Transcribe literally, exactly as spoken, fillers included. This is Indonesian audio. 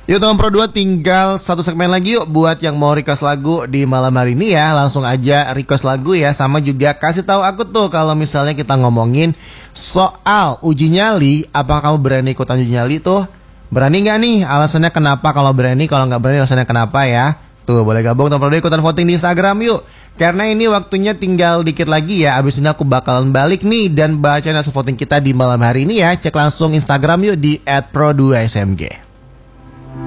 Yuk teman Pro dua, tinggal satu segmen lagi yuk buat yang mau request lagu di malam hari ini ya. Langsung aja request lagu ya. Sama juga kasih tahu aku tuh kalau misalnya kita ngomongin soal uji nyali, apakah kamu berani ikutan uji nyali tuh? Berani nggak nih? Alasannya kenapa kalau berani, kalau nggak berani alasannya kenapa ya? Tuh boleh gabung teman Pro dua ikutan voting di Instagram yuk. Karena ini waktunya tinggal dikit lagi ya. Abis ini aku bakalan balik nih dan bacain hasil voting kita di malam hari ini ya. Cek langsung Instagram yuk di et pro dua s m g.